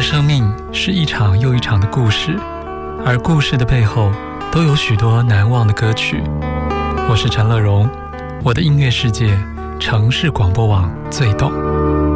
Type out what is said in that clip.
生命是一场又一场的故事，而故事的背后都有许多难忘的歌曲。我是陈乐融，我的音乐世界，城市广播网最懂。